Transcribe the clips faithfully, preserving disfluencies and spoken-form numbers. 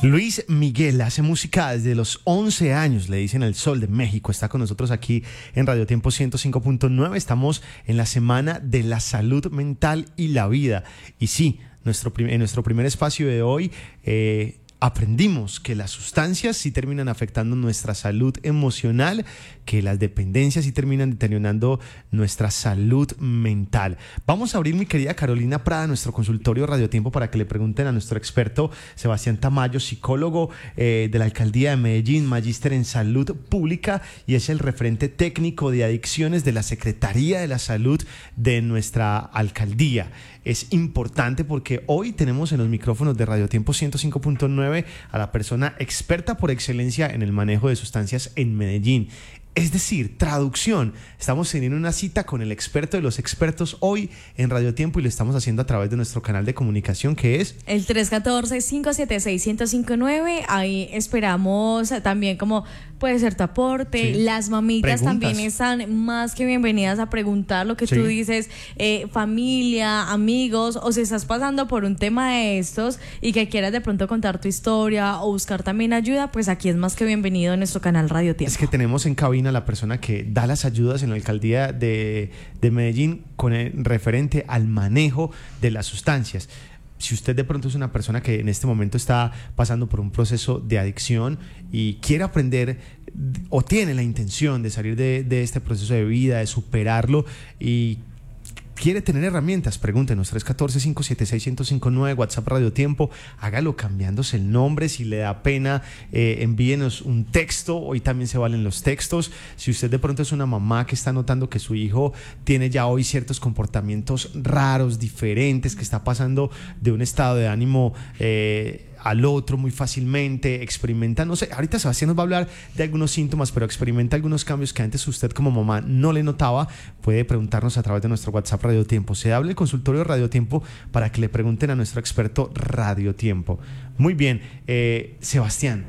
Luis Miguel hace música desde los once años, le dicen El Sol de México. Está con nosotros aquí en Radio Tiempo ciento cinco punto nueve. Estamos en la Semana de la Salud Mental y la Vida. Y sí, nuestro prim- en nuestro primer espacio de hoy eh, aprendimos que las sustancias sí terminan afectando nuestra salud emocional, que las dependencias sí terminan deteriorando nuestra salud mental. Vamos a abrir, mi querida Carolina Prada, nuestro consultorio Radio Tiempo para que le pregunten a nuestro experto Sebastián Tamayo, psicólogo eh, de la Alcaldía de Medellín, magíster en salud pública y es el referente técnico de adicciones de la Secretaría de la Salud de nuestra alcaldía. Es importante porque hoy tenemos en los micrófonos de Radio Tiempo ciento cinco punto nueve a la persona experta por excelencia en el manejo de sustancias en Medellín. Es decir, traducción, estamos teniendo una cita con el experto de los expertos hoy en Radio Tiempo y lo estamos haciendo a través de nuestro canal de comunicación que es el tres uno cuatro, cinco siete seis, uno cero cinco nueve. Ahí esperamos también como puede ser tu aporte. Sí. Las mamitas Preguntas. También están más que bienvenidas a preguntar lo que sí. tú dices, eh, familia, amigos, o si estás pasando por un tema de estos y que quieras de pronto contar tu historia o buscar también ayuda, pues aquí es más que bienvenido en nuestro canal Radio Tiempo. Es que tenemos en cabina a la persona que da las ayudas en la alcaldía de, de Medellín con el referente al manejo de las sustancias. Si usted de pronto es una persona que en este momento está pasando por un proceso de adicción y quiere aprender o tiene la intención de salir de, de este proceso de vida, de superarlo y quiere tener herramientas, pregúntenos tres uno cuatro, cinco siete seis, uno cero cinco nueve, WhatsApp Radio Tiempo, hágalo cambiándose el nombre, si le da pena eh, envíenos un texto, hoy también se valen los textos. Si usted de pronto es una mamá que está notando que su hijo tiene ya hoy ciertos comportamientos raros, diferentes, que está pasando de un estado de ánimo eh, al otro muy fácilmente, experimenta, no sé, ahorita Sebastián nos va a hablar de algunos síntomas, pero experimenta algunos cambios que antes usted como mamá no le notaba, puede preguntarnos a través de nuestro WhatsApp Radio Tiempo. Se habla el consultorio de Radio Tiempo para que le pregunten a nuestro experto Radio Tiempo. Muy bien, eh, Sebastián,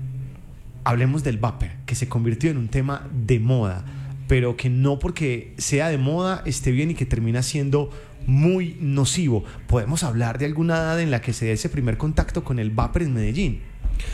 hablemos del vapor, que se convirtió en un tema de moda, pero que no porque sea de moda esté bien y que termina siendo muy nocivo. ¿Podemos hablar de alguna edad en la que se dé ese primer contacto con el vapor en Medellín?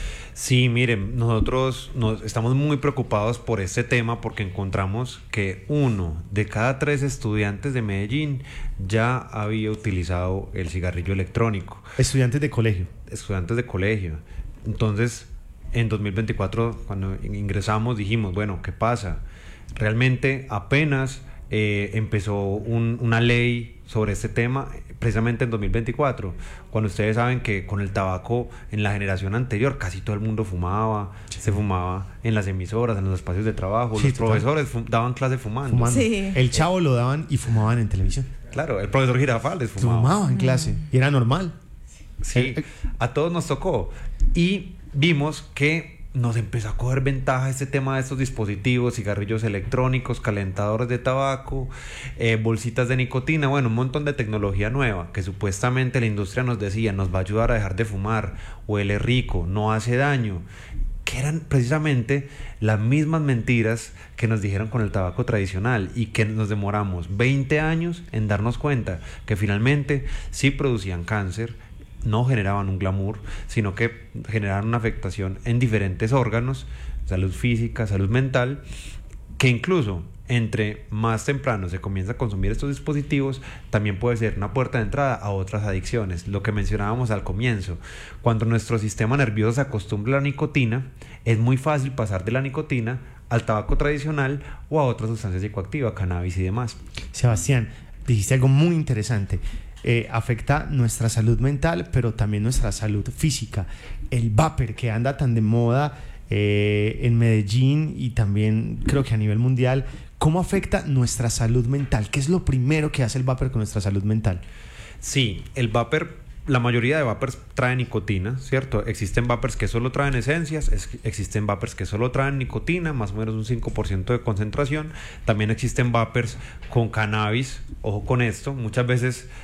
Sí, miren, nosotros nos estamos muy preocupados por este tema porque encontramos que uno de cada tres estudiantes de Medellín ya había utilizado el cigarrillo electrónico. Estudiantes de colegio. Estudiantes de colegio. Entonces, en dos mil veinticuatro, cuando ingresamos, dijimos, bueno, ¿qué pasa? Realmente apenas eh, empezó un, una ley sobre este tema precisamente en dos mil veinticuatro, cuando ustedes saben que con el tabaco en la generación anterior casi todo el mundo fumaba, sí. se fumaba en las emisoras, en los espacios de trabajo, sí, los total. profesores fum- daban clase fumando. fumando. Sí. El Chavo lo daban y fumaban en televisión. Claro, el profesor Girafales fumaba. Fumaba en clase mm. y era normal. Sí, el, a todos nos tocó y vimos que nos empezó a coger ventaja este tema de estos dispositivos, cigarrillos electrónicos, calentadores de tabaco, eh, bolsitas de nicotina, bueno, un montón de tecnología nueva que supuestamente la industria nos decía nos va a ayudar a dejar de fumar, huele rico, no hace daño, que eran precisamente las mismas mentiras que nos dijeron con el tabaco tradicional y que nos demoramos veinte años en darnos cuenta que finalmente sí producían cáncer, no generaban un glamour, sino que generaban una afectación en diferentes órganos, salud física, salud mental, que incluso entre más temprano se comienza a consumir estos dispositivos, también puede ser una puerta de entrada a otras adicciones. Lo que mencionábamos al comienzo, cuando nuestro sistema nervioso se acostumbra a la nicotina, es muy fácil pasar de la nicotina al tabaco tradicional o a otras sustancias psicoactivas, cannabis y demás. Sebastián, dijiste algo muy interesante. Eh, afecta nuestra salud mental, pero también nuestra salud física. El vapor que anda tan de moda eh, en Medellín y también creo que a nivel mundial, ¿cómo afecta nuestra salud mental? ¿Qué es lo primero que hace el vapor con nuestra salud mental? Sí, el vapor, la mayoría de vapors traen nicotina, ¿cierto? Existen vapors que solo traen esencias, es, existen vapors que solo traen nicotina, más o menos un cinco por ciento de concentración. También existen vapors con cannabis, ojo con esto, muchas veces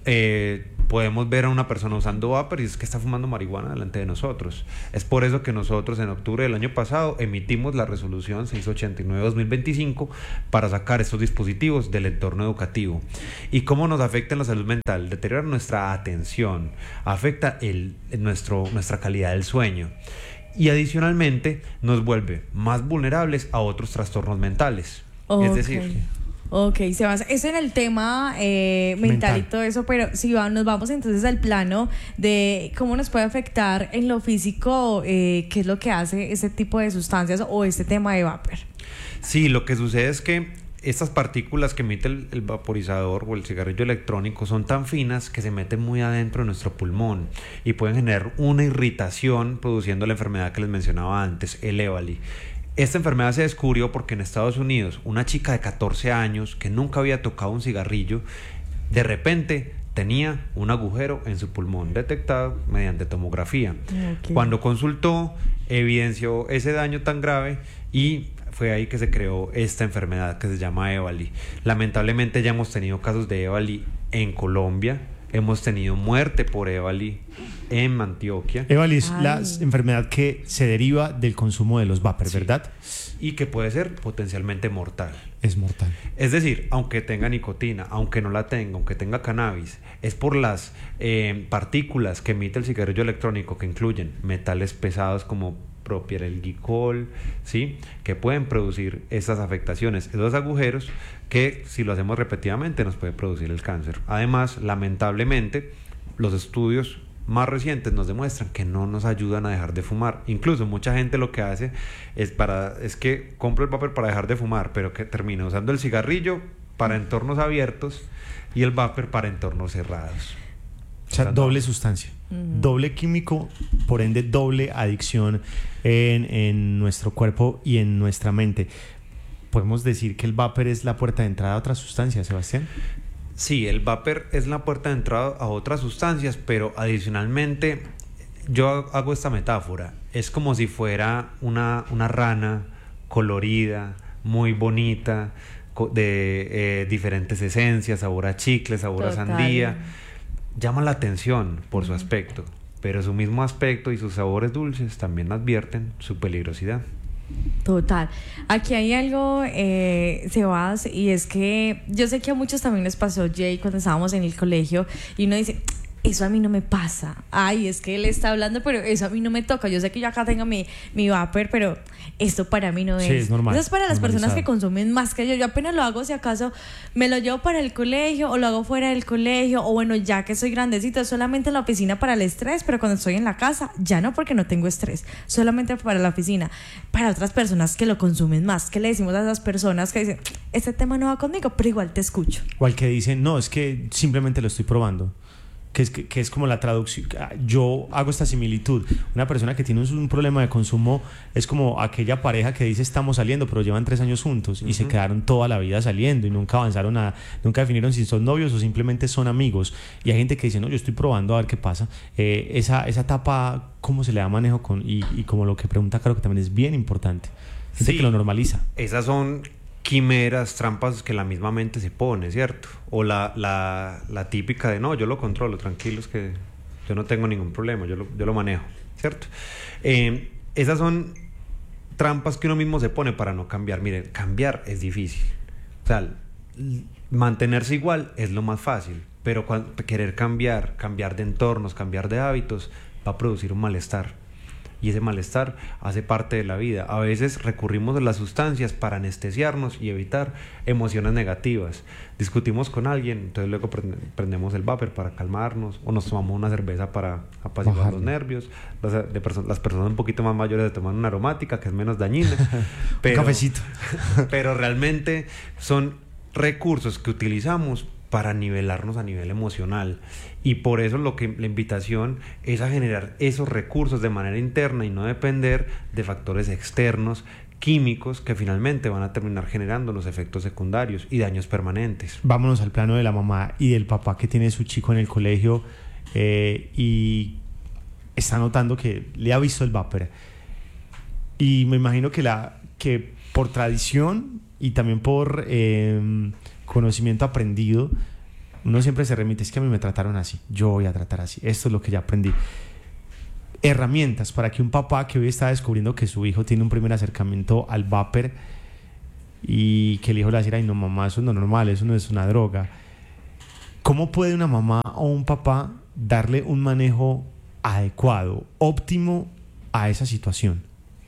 eh, podemos ver a una persona usando vapor y es que está fumando marihuana delante de nosotros. Es por eso que nosotros en octubre del año pasado emitimos la resolución seiscientos ochenta y nueve guión dos mil veinticinco para sacar estos dispositivos del entorno educativo. ¿Y cómo nos afecta en la salud mental? Deteriora nuestra atención, afecta el, nuestro, nuestra calidad del sueño y adicionalmente nos vuelve más vulnerables a otros trastornos mentales. Okay. Es decir... Ok, se basa eso en el tema eh, mental, mental y todo eso, pero si va, nos vamos entonces al plano de cómo nos puede afectar en lo físico, eh, qué es lo que hace este tipo de sustancias o este tema de vapor. Sí, lo que sucede es que estas partículas que emite el, el vaporizador o el cigarrillo electrónico son tan finas que se meten muy adentro de nuestro pulmón y pueden generar una irritación produciendo la enfermedad que les mencionaba antes, el EVALI. Esta enfermedad se descubrió porque en Estados Unidos una chica de catorce años que nunca había tocado un cigarrillo, de repente tenía un agujero en su pulmón detectado mediante tomografía. Okay. Cuando consultó, evidenció ese daño tan grave y fue ahí que se creó esta enfermedad que se llama EVALI. Lamentablemente ya hemos tenido casos de EVALI en Colombia. Hemos tenido muerte por EVALI en Antioquia. EVALI es Ay. la enfermedad que se deriva del consumo de los vapers, sí. ¿verdad? Y que puede ser potencialmente mortal. Es mortal. Es decir, aunque tenga nicotina, aunque no la tenga, aunque tenga cannabis, es por las eh, partículas que emite el cigarrillo electrónico que incluyen metales pesados como propietilenglicol, ¿sí? Que pueden producir esas afectaciones, esos agujeros que si lo hacemos repetidamente nos puede producir el cáncer. Además, lamentablemente, los estudios más recientes nos demuestran que no nos ayudan a dejar de fumar. Incluso mucha gente lo que hace es, para, es que compra el vapor para dejar de fumar, pero que termina usando el cigarrillo para entornos abiertos y el vapor para entornos cerrados. O sea, doble sustancia, uh-huh. doble químico, por ende doble adicción en, en nuestro cuerpo y en nuestra mente. ¿Podemos decir que el vapor es la puerta de entrada a otras sustancias, Sebastián? Sí, el vapor es la puerta de entrada a otras sustancias, pero adicionalmente yo hago esta metáfora. Es como si fuera una, una rana colorida, muy bonita, de eh, diferentes esencias, sabor a chicle, sabor Total. a sandía. Llama la atención por su aspecto, pero su mismo aspecto y sus sabores dulces también advierten su peligrosidad. Total. Aquí hay algo, eh, Sebas, y es que yo sé que a muchos también les pasó, Jay, cuando estábamos en el colegio, y uno dice, eso a mí no me pasa. Ay, es que él está hablando, pero eso a mí no me toca. Yo sé que yo acá tengo mi, mi vapor, pero esto para mí no es. Sí, es normal. Eso es para las personas que consumen más que yo. Yo apenas lo hago, si acaso me lo llevo para el colegio o lo hago fuera del colegio, o bueno, ya que soy grandecito, solamente en la oficina para el estrés, pero cuando estoy en la casa, ya no, porque no tengo estrés, solamente para la oficina. Para otras personas que lo consumen más, ¿qué le decimos a esas personas que dicen, este tema no va conmigo, pero igual te escucho? O al que dicen, no, es que simplemente lo estoy probando. Que es, que, que es como la traducción. Yo hago esta similitud. Una persona que tiene un, un problema de consumo es como aquella pareja que dice estamos saliendo, pero llevan tres años juntos y uh-huh. se quedaron toda la vida saliendo y nunca avanzaron a, nunca definieron si son novios o simplemente son amigos. Y hay gente que dice, no, yo estoy probando a ver qué pasa. Eh, esa, esa etapa, ¿cómo se le da manejo? Con, y, y como lo que pregunta Caro, que también es bien importante. Gente sí, que lo normaliza. Esas son quimeras, trampas que la misma mente se pone, ¿cierto? O la, la, la típica de no, yo lo controlo, tranquilos que yo no tengo ningún problema, yo lo, yo lo manejo, ¿cierto? Eh, esas son trampas que uno mismo se pone para no cambiar. Miren, cambiar es difícil. O sea, mantenerse igual es lo más fácil, pero cuando, querer cambiar, cambiar de entornos, cambiar de hábitos, va a producir un malestar. Y ese malestar hace parte de la vida. A veces recurrimos a las sustancias para anestesiarnos y evitar emociones negativas. Discutimos con alguien, entonces luego prendemos el vapor para calmarnos, o nos tomamos una cerveza para apaciguar Bajar. los nervios. Las, de perso- las personas un poquito más mayores se toman una aromática que es menos dañina. Pero, un cafecito. Pero realmente son recursos que utilizamos para nivelarnos a nivel emocional, y por eso lo que la invitación es a generar esos recursos de manera interna y no depender de factores externos, químicos, que finalmente van a terminar generando los efectos secundarios y daños permanentes. Vámonos al plano de la mamá y del papá que tiene su chico en el colegio eh, y está notando que le ha visto el vapor, y me imagino que, la, que por tradición y también por eh, conocimiento aprendido, Uno siempre se remite, es que a mí me trataron así, yo voy a tratar así, esto es lo que ya aprendí. Herramientas para que un papá que hoy está descubriendo que su hijo tiene un primer acercamiento al vapor y que el hijo le va a decir, ay no mamá, eso no es normal, eso no es una droga. ¿Cómo puede una mamá o un papá darle un manejo adecuado, óptimo a esa situación?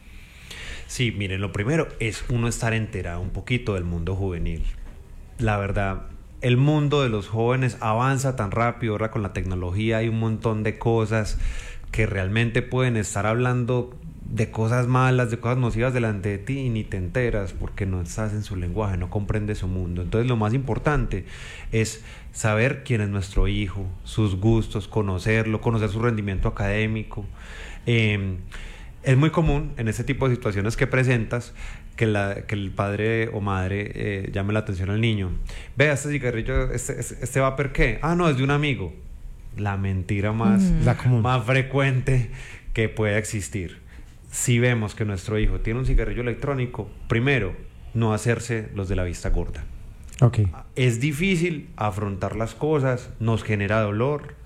Sí, miren, lo primero es uno estar enterado un poquito del mundo juvenil. La verdad, el mundo de los jóvenes avanza tan rápido, ahora con la tecnología hay un montón de cosas que realmente pueden estar hablando de cosas malas, de cosas nocivas delante de ti y ni te enteras porque no estás en su lenguaje, no comprendes su mundo. Entonces lo más importante es saber quién es nuestro hijo, sus gustos, conocerlo, conocer su rendimiento académico. Eh, es muy común en este tipo de situaciones que presentas que, la, que el padre o madre eh, llame la atención al niño. Vea, este cigarrillo, este, este, este vapor, ¿qué? Ah, no, es de un amigo. La mentira más, mm. la más frecuente que pueda existir. Si vemos que nuestro hijo tiene un cigarrillo electrónico, primero, no hacerse los de la vista gorda. Okay. Es difícil afrontar las cosas, nos genera dolor,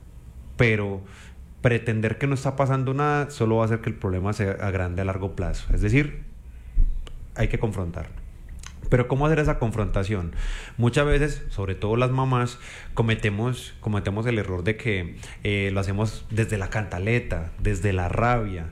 pero pretender que no está pasando nada solo va a hacer que el problema se agrande a largo plazo. Es decir, hay que confrontar. Pero ¿cómo hacer esa confrontación? Muchas veces, sobre todo las mamás, cometemos, cometemos el error de que eh, lo hacemos desde la cantaleta, desde la rabia,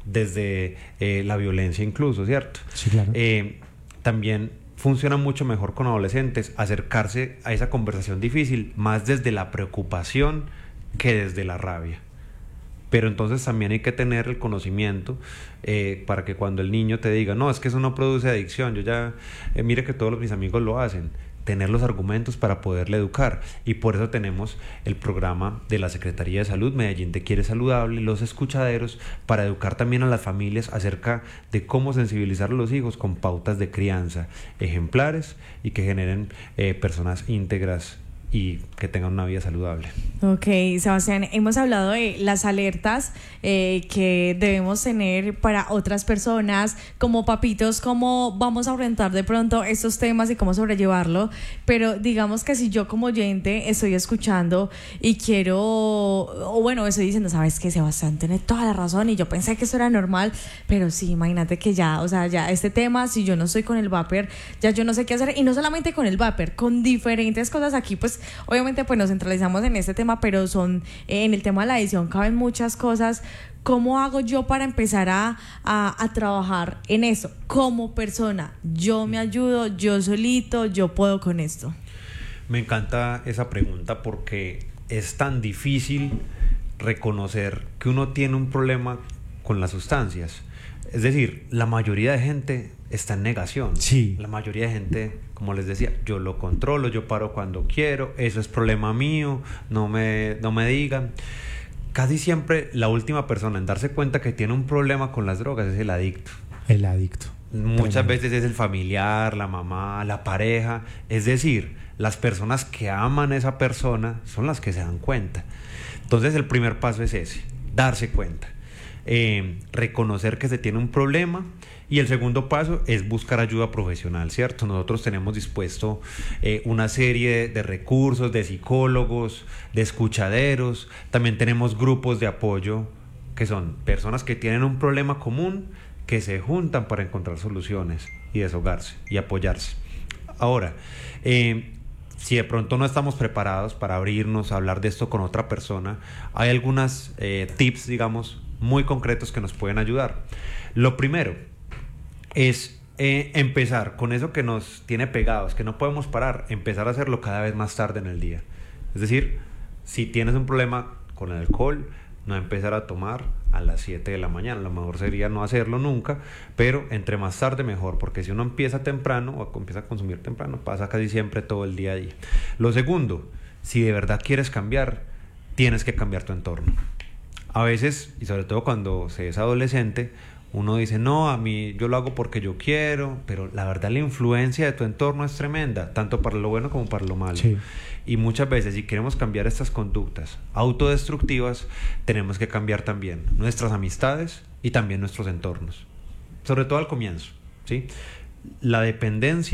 desde eh, la violencia incluso, ¿cierto? Sí, claro. Eh, también funciona mucho mejor con adolescentes acercarse a esa conversación difícil más desde la preocupación que desde la rabia. Pero entonces también hay que tener el conocimiento eh, para que cuando el niño te diga, no, es que eso no produce adicción, yo ya, eh, mire que todos mis amigos lo hacen, tener los argumentos para poderle educar. Y por eso tenemos el programa de la Secretaría de Salud, Medellín Te Quiere Saludable, los escuchaderos, para educar también a las familias acerca de cómo sensibilizar a los hijos con pautas de crianza ejemplares y que generen eh, personas íntegras y que tengan una vida saludable. Ok, Sebastián, hemos hablado de las alertas eh, que debemos tener para otras personas, como papitos, cómo vamos a orientar de pronto estos temas y cómo sobrellevarlo, pero digamos que si yo como oyente estoy escuchando y quiero, o bueno, estoy diciendo, sabes que Sebastián tiene toda la razón y yo pensé que eso era normal, pero sí, imagínate que ya, o sea, ya este tema, si yo no estoy con el vapor, ya yo no sé qué hacer, y no solamente con el vapor, con diferentes cosas. Aquí pues obviamente pues nos centralizamos en este tema, pero son eh, en el tema de la adicción caben muchas cosas. ¿Cómo hago yo para empezar a, a, a trabajar en eso? Como persona, yo me ayudo, yo solito, yo puedo con esto. Me encanta esa pregunta porque es tan difícil reconocer que uno tiene un problema con las sustancias. Es decir, la mayoría de gente está en negación. Sí. La mayoría de gente, como les decía, yo lo controlo, yo paro cuando quiero, eso es problema mío, no me, no me digan. Casi siempre la última persona en darse cuenta que tiene un problema con las drogas es el adicto. El adicto. Muchas Tremendo. veces es el familiar, la mamá, la pareja. Es decir, las personas que aman a esa persona son las que se dan cuenta. Entonces el primer paso es ese, darse cuenta. Eh, reconocer que se tiene un problema, y el segundo paso es buscar ayuda profesional, ¿cierto? Nosotros tenemos dispuesto eh, una serie de recursos, de psicólogos, de escuchaderos, también tenemos grupos de apoyo que son personas que tienen un problema común, que se juntan para encontrar soluciones y deshogarse y apoyarse. Ahora, eh, si de pronto no estamos preparados para abrirnos a hablar de esto con otra persona, hay algunas eh, tips, digamos, muy concretos que nos pueden ayudar. Lo primero es eh, empezar con eso que nos tiene pegados, que no podemos parar, empezar a hacerlo cada vez más tarde en el día. Es decir, si tienes un problema con el alcohol, no empezar a tomar a las siete de la mañana. Lo mejor sería no hacerlo nunca, pero entre más tarde mejor, porque si uno empieza temprano o empieza a consumir temprano, pasa casi siempre todo el día a día. Lo segundo, si de verdad quieres cambiar, tienes que cambiar tu entorno. A veces, y sobre todo cuando se es adolescente, uno dice, no, a mí yo lo hago porque yo quiero, pero la verdad la influencia de tu entorno es tremenda, tanto para lo bueno como para lo malo. Sí. Y muchas veces, si queremos cambiar estas conductas autodestructivas, tenemos que cambiar también nuestras amistades y también nuestros entornos, sobre todo al comienzo, ¿sí? La dependencia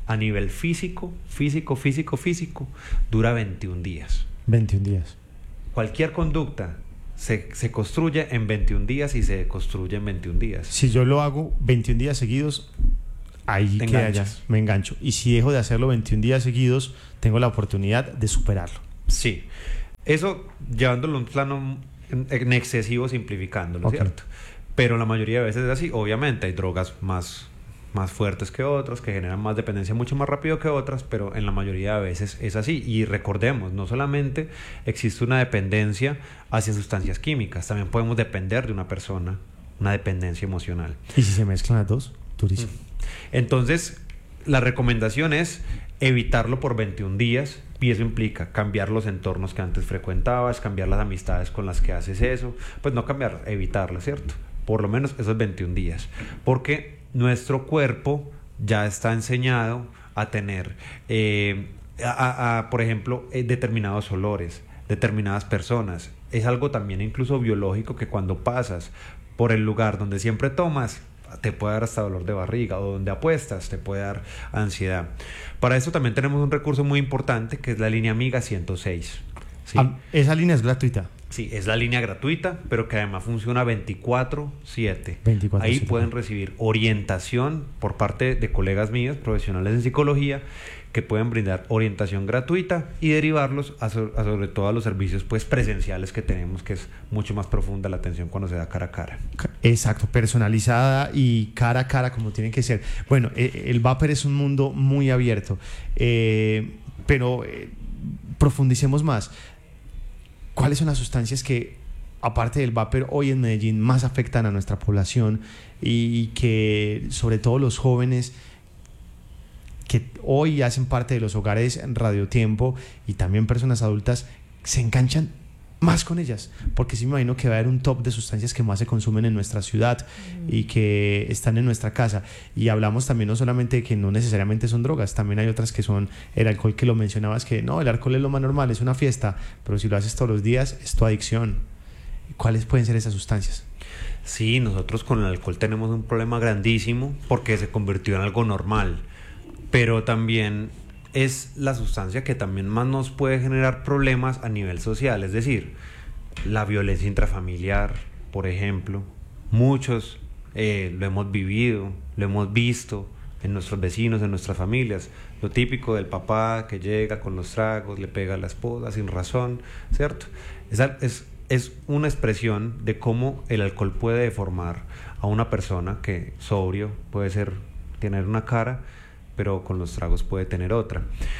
a nivel físico, físico, físico, físico, dura veintiún días. veintiún días. Cualquier conducta se, se construye en veintiún días y se construye en veintiún días. Si yo lo hago veintiún días seguidos, ahí Te queda enganchas. ya, me engancho. Y si dejo de hacerlo veintiún días seguidos, tengo la oportunidad de superarlo. Sí. Eso llevándolo a un plano en, en excesivo, simplificándolo, Okay. ¿cierto? Pero la mayoría de veces es así. Obviamente hay drogas más, más fuertes que otras, que generan más dependencia mucho más rápido que otras, pero en la mayoría de veces es así. Y recordemos, no solamente existe una dependencia hacia sustancias químicas, también podemos depender de una persona, una dependencia emocional. ¿Y si se mezclan las dos? Durísimo. Entonces, la recomendación es evitarlo por veintiún días, y eso implica cambiar los entornos que antes frecuentabas, cambiar las amistades con las que haces eso, pues no cambiar, evitarlo, ¿cierto? Por lo menos esos veintiún días, porque nuestro cuerpo ya está enseñado a tener, eh, a, a, por ejemplo, eh, determinados olores, determinadas personas. Es algo también incluso biológico que cuando pasas por el lugar donde siempre tomas, te puede dar hasta dolor de barriga, o donde apuestas te puede dar ansiedad. Para eso también tenemos un recurso muy importante que es la línea Amiga ciento seis. ¿Sí? Ah, esa línea es gratuita. Sí, es la línea gratuita, pero que además funciona veinticuatro siete. veinticuatro Ahí siete. pueden recibir orientación por parte de colegas míos, profesionales en psicología, que pueden brindar orientación gratuita y derivarlos a, so- a sobre todo a los servicios pues presenciales que tenemos, que es mucho más profunda la atención cuando se da cara a cara. Exacto, personalizada y cara a cara como tiene que ser. Bueno, eh, el vapor es un mundo muy abierto, eh, pero eh, profundicemos más. ¿Cuáles son las sustancias que, aparte del vapor, hoy en Medellín más afectan a nuestra población y que sobre todo los jóvenes que hoy hacen parte de los hogares en radiotiempo y también personas adultas se enganchan más con ellas? Porque sí me imagino que va a haber un top de sustancias que más se consumen en nuestra ciudad mm. y que están en nuestra casa. Y hablamos también no solamente de que no necesariamente son drogas, también hay otras que son el alcohol, que lo mencionabas, que no, el alcohol es lo más normal, es una fiesta, pero si lo haces todos los días es tu adicción. ¿Cuáles pueden ser esas sustancias? Sí, nosotros con el alcohol tenemos un problema grandísimo porque se convirtió en algo normal, pero también es la sustancia que también más nos puede generar problemas a nivel social, es decir, la violencia intrafamiliar, por ejemplo. Muchos eh, lo hemos vivido, lo hemos visto en nuestros vecinos, en nuestras familias. Lo típico del papá que llega con los tragos, le pega a la esposa sin razón, ¿cierto? Es, es, es una expresión de cómo el alcohol puede deformar a una persona que sobrio puede ser, tener una cara, pero con los tragos puede tener otra.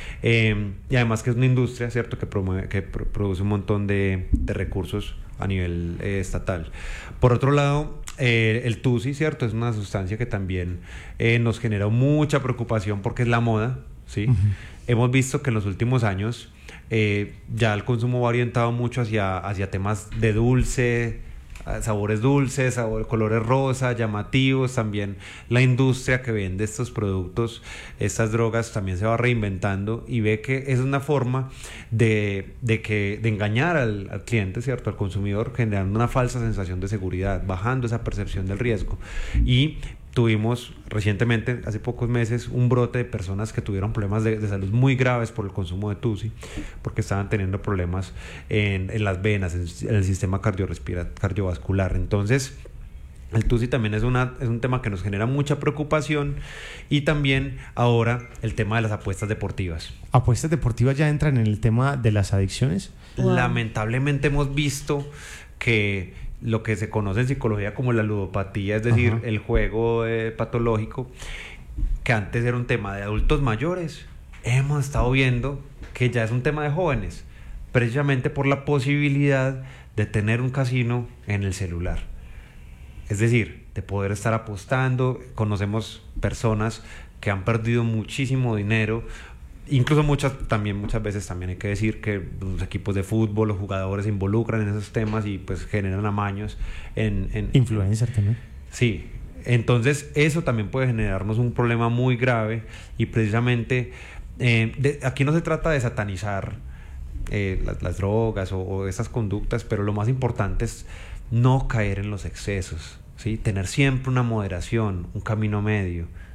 Eh, y además que es una industria, ¿cierto?, que, promueve, que pro- produce un montón de, de recursos a nivel eh, estatal. Por otro lado, eh, el tusi, ¿cierto?, es una sustancia que también eh, nos genera mucha preocupación porque es la moda, ¿sí? Uh-huh. Hemos visto que en los últimos años eh, ya el consumo va orientado mucho hacia, hacia temas de dulce, sabores dulces, sabor, colores rosa, llamativos. También la industria que vende estos productos, estas drogas, también se va reinventando y ve que es una forma de, de, que, de engañar al, al cliente, ¿cierto?, al consumidor, generando una falsa sensación de seguridad, bajando esa percepción del riesgo. Y tuvimos recientemente, hace pocos meses, un brote de personas que tuvieron problemas de, de salud muy graves por el consumo de tusi, porque estaban teniendo problemas en, en las venas, en, en el sistema cardiovascular. Entonces, el tusi también es, una, es un tema que nos genera mucha preocupación. Y también ahora el tema de las apuestas deportivas. ¿Apuestas deportivas ya entran en el tema de las adicciones? Wow. Lamentablemente hemos visto que lo que se conoce en psicología como la ludopatía, es decir, Ajá. el juego eh, patológico, que antes era un tema de adultos mayores, hemos estado viendo que ya es un tema de jóvenes, precisamente por la posibilidad de tener un casino en el celular. Es decir, de poder estar apostando. Conocemos personas que han perdido muchísimo dinero. Incluso muchas, también muchas veces también hay que decir que los equipos de fútbol, los jugadores se involucran en esos temas y pues generan amaños en... en Influencer también. Sí, entonces eso también puede generarnos un problema muy grave y precisamente eh, de, aquí no se trata de satanizar eh, las, las drogas o, o esas conductas, pero lo más importante es no caer en los excesos, ¿sí? Tener siempre una moderación, un camino medio,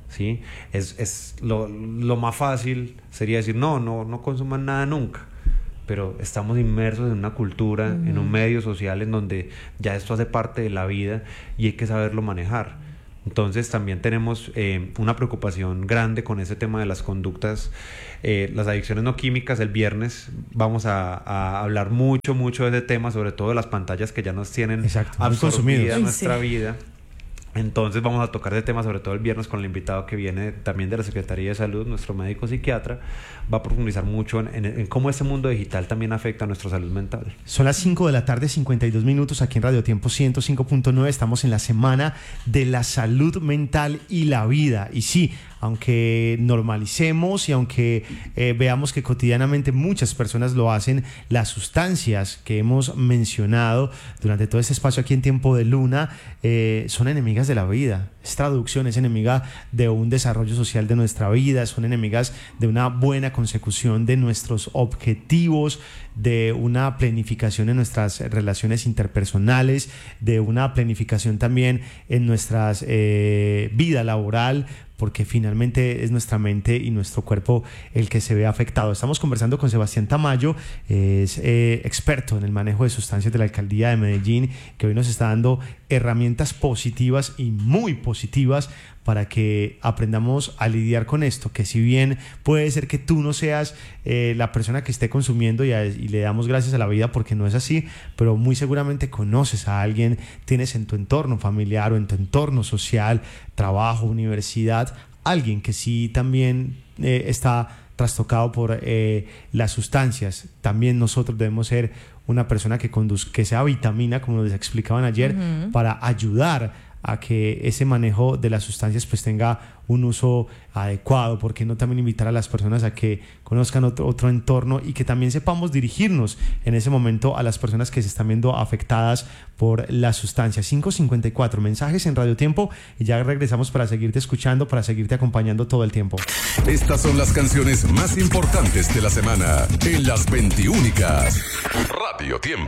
¿sí? Es, es lo, lo más fácil sería decir, no, no, no consuman nada nunca. Pero estamos inmersos en una cultura, uh-huh. en un medio social en donde ya esto hace parte de la vida y hay que saberlo manejar. Entonces también tenemos eh, una preocupación grande con ese tema de las conductas, eh, las adicciones no químicas. El viernes vamos a, a hablar mucho, mucho de ese tema, sobre todo de las pantallas que ya nos tienen Exacto, absorbida nuestra sí. vida. Entonces vamos a tocar ese tema sobre todo el viernes con el invitado que viene también de la Secretaría de Salud, nuestro médico psiquiatra. Va a profundizar mucho en, en, en cómo ese mundo digital también afecta a nuestra salud mental. Son las cinco de la tarde, cincuenta y dos minutos aquí en Radio Tiempo ciento cinco punto nueve. Estamos en la semana de la salud mental y la vida. Y sí, aunque normalicemos y aunque eh, veamos que cotidianamente muchas personas lo hacen, las sustancias que hemos mencionado durante todo este espacio aquí en Tiempo de Luna eh, son enemigas de la vida. Esta adicción es enemiga de un desarrollo social de nuestra vida, son enemigas de una buena consecución de nuestros objetivos, de una planificación en nuestras relaciones interpersonales, de una planificación también en nuestra eh, vida laboral, porque finalmente es nuestra mente y nuestro cuerpo el que se ve afectado. Estamos conversando con Sebastián Tamayo, es eh, experto en el manejo de sustancias de la Alcaldía de Medellín, que hoy nos está dando herramientas positivas y muy positivas para que aprendamos a lidiar con esto, que si bien puede ser que tú no seas eh, la persona que esté consumiendo y, a, y le damos gracias a la vida porque no es así, pero muy seguramente conoces a alguien, tienes en tu entorno familiar o en tu entorno social, trabajo, universidad, alguien que sí también eh, está trastocado por eh, las sustancias. También nosotros debemos ser una persona que conduzca, que sea vitamina, como les explicaban ayer, uh-huh. para ayudar a que ese manejo de las sustancias pues tenga un uso adecuado. ¿Por qué no también invitar a las personas a que conozcan otro, otro entorno y que también sepamos dirigirnos en ese momento a las personas que se están viendo afectadas por las sustancias? cinco cincuenta y cuatro mensajes en Radio Tiempo y ya regresamos para seguirte escuchando, para seguirte acompañando todo el tiempo. Estas son las canciones más importantes de la semana en las veintiúnicas. Radio Tiempo.